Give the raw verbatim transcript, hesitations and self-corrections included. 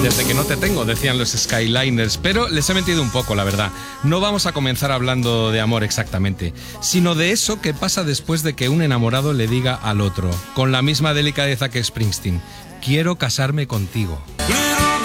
Desde que no te tengo, decían los Skyliners, pero les he mentido un poco, la verdad. No vamos a comenzar hablando de amor exactamente, sino de eso que pasa después de que un enamorado le diga al otro, con la misma delicadeza que Springsteen: quiero casarme contigo.